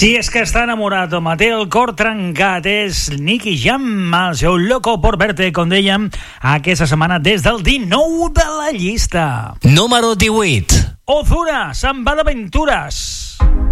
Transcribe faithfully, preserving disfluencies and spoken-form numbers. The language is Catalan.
Si és que està enamorat, home, té el cor trencat, és Nicky Jam, el seu Loco por verte, com dèiem, aquesta setmana des del dinou de la llista. Número divuit. Ozuna se'n va d'aventures.